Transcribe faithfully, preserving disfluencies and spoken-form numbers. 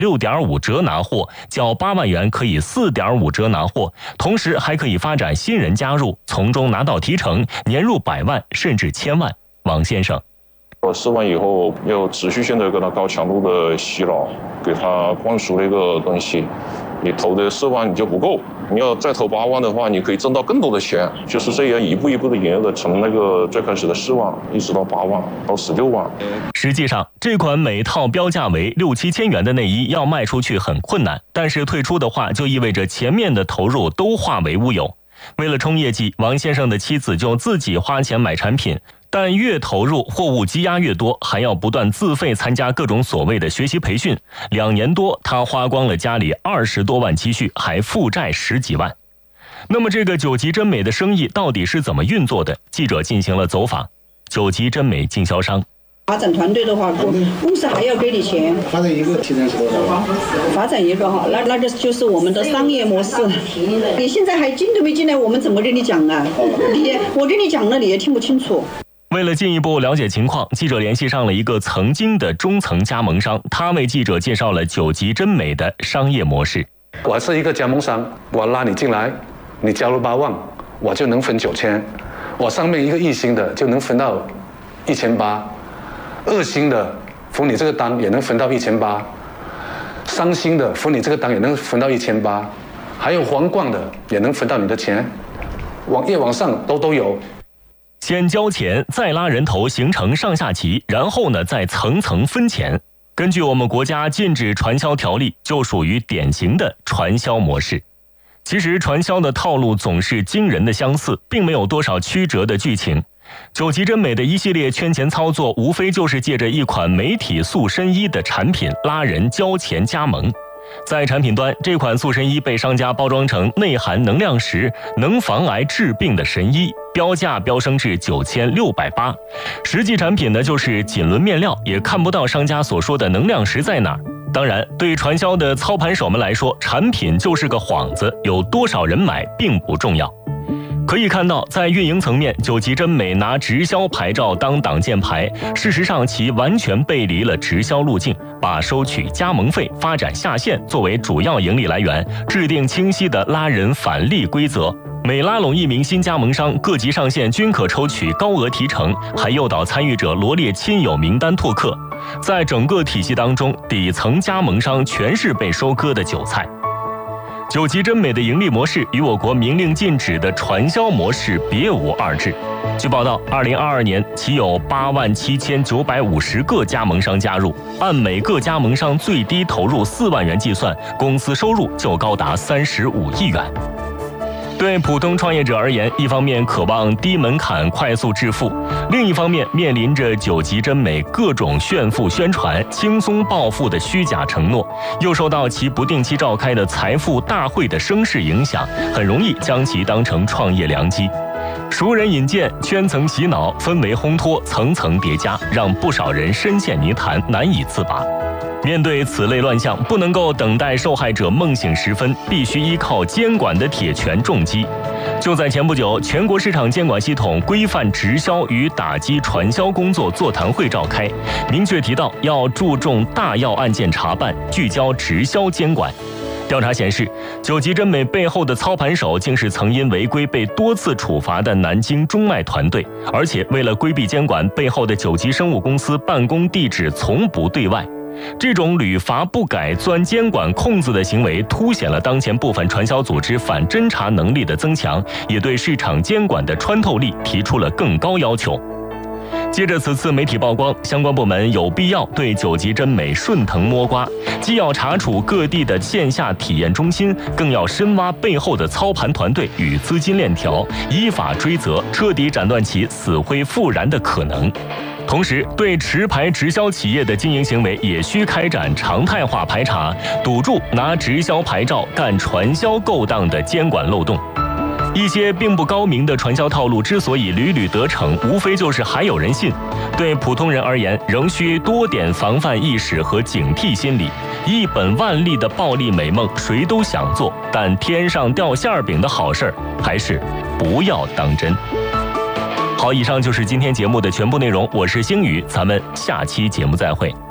六点五折拿货，缴八万元可以四点五折拿货，同时还可以发展新人加入，从中拿到提成，年入百万甚至千万。王先生。 我试完以后，要持续性的给他高强度的洗脑，给他灌输那个东西。你投的四万你就不够，你要再投八万的话，你可以挣到更多的钱。就是这样一步一步的研究的，从那个最开始的四万，一直到八万，到十六万。 实际上，这款每套标价为六七千元的内衣要卖出去很困难，但是退出的话，就意味着前面的投入都化为乌有。为了冲业绩，王先生的妻子就自己花钱买产品。但越投入，货物积压越多，还要不断自费参加各种所谓的学习培训。两年多，他花光了家里二十多万积蓄，还负债十几万。那么这个九级真美的生意到底是怎么运作的？记者进行了走访。九级真美经销商。 发展团队的话，公公司还要给你钱。 发展一个提成是多少？ 发展一个哈，那那个就是我们的商业模式。你现在还进都没进来，我们怎么跟你讲啊？你我跟你讲了，你也听不清楚。 为了进一步了解情况，记者联系上了一个曾经的中层加盟商，他为记者介绍了九级真美的商业模式。 我是一个加盟商，我拉你进来，你加入八万，我就能分九千，我上面一个一星的就能分到一千八，二星的服你这个单也能分到一千八，三星的服你这个单也能分到一千八，还有皇冠的也能分到你的钱，往越往上都都有。 先交钱，再拉人头，形成上下级，然后呢，再层层分钱。根据我们国家禁止传销条例，就属于典型的传销模式。其实传销的套路总是惊人的相似，并没有多少曲折的剧情。九级真美的一系列圈钱操作，无非就是借着一款美体塑身衣的产品拉人交钱加盟。在产品端，这款塑身衣被商家包装成内含能量石、能防癌治病的神衣，标价飙升至九千六百八。实际产品呢，就是锦纶面料，也看不到商家所说的能量石在哪儿。当然，对传销的操盘手们来说，产品就是个幌子，有多少人买并不重要。可以看到，在运营层面，九级真美拿直销牌照当挡箭牌，事实上其完全背离了直销路径，把收取加盟费、发展下线作为主要盈利来源，制定清晰的拉人返利规则。每拉拢一名新加盟商，各级上线均可抽取高额提成，还诱导参与者罗列亲友名单拓客。在整个体系当中，底层加盟商全是被收割的韭菜。九级真美的盈利模式与我国明令禁止的传销模式别无二致。据报道，二零二二年其有八万七千九百五十个加盟商加入，按每个加盟商最低投入四万元计算，公司收入就高达三十五亿元。对普通创业者而言，一方面渴望低门槛快速致富，另一方面面临着九级真美各种炫富宣传、轻松暴富的虚假承诺，又受到其不定期召开的财富大会的声势影响，很容易将其当成创业良机。熟人引荐，圈层洗脑，氛围烘托，层层叠加，让不少人深陷泥潭，难以自拔。面对此类乱象，不能够等待受害者梦醒时分，必须依靠监管的铁拳重击。就在前不久，全国市场监管系统规范直销与打击传销工作座谈会召开，明确提到要注重大要案件查办，聚焦直销监管。调查显示，九级真美背后的操盘手竟是曾因违规被多次处罚的南京中脉团队，而且为了规避监管，背后的九级生物公司办公地址从不对外。这种屡罚不改、钻监管空子的行为，凸显了当前部分传销组织反侦查能力的增强，也对市场监管的穿透力提出了更高要求。接着此次媒体曝光，相关部门有必要对九级真美顺藤摸瓜，既要查处各地的线下体验中心，更要深挖背后的操盘团队与资金链条，依法追责，彻底斩断其死灰复燃的可能。同时，对持牌直销企业的经营行为也需开展常态化排查，堵住拿直销牌照干传销勾当的监管漏洞。一些并不高明的传销套路之所以屡屡得逞，无非就是还有人信。对普通人而言，仍需多点防范意识和警惕心理。一本万利的暴利美梦，谁都想做，但天上掉馅饼的好事儿，还是不要当真。好，以上就是今天节目的全部内容，我是星宇，咱们下期节目再会。